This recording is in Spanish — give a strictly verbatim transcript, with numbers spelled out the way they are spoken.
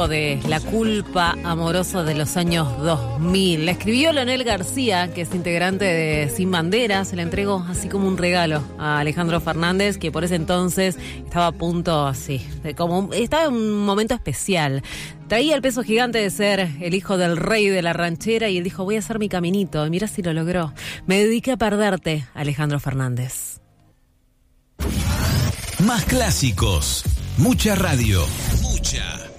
De La culpa amorosa de los años dos mil. La escribió Leonel García, que es integrante de Sin Bandera. Se la entregó así como un regalo a Alejandro Fernández, que por ese entonces estaba a punto, así, de como estaba en un momento especial. Traía el peso gigante de ser el hijo del rey de la ranchera y él dijo, voy a hacer mi caminito. Y mira si lo logró. Me dediqué a perderte, Alejandro Fernández. Más clásicos, mucha radio, mucha